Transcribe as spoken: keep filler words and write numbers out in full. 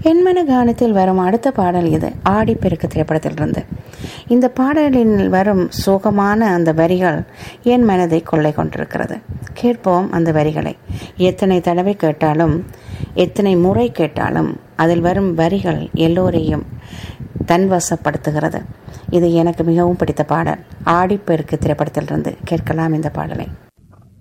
என்மன கானத்தில் வரும் அடுத்த பாடல் இது ஆடிப்பெருக்கு திரைப்படத்திலிருந்து. இந்த பாடலில் வரும் சோகமான அந்த வரிகள் என் மனதை கொள்ளை கொண்டிருக்கிறது. கேட்போம் அந்த வரிகளை. எத்தனை தடவை கேட்டாலும், எத்தனை முறை கேட்டாலும் அதில் வரும் வரிகள் எல்லோரையும் தன்வசப்படுத்துகிறது. இது எனக்கு மிகவும் பிடித்த பாடல். ஆடிப்பெருக்கு திரைப்படத்திலிருந்து கேட்கலாம் இந்த பாடலை.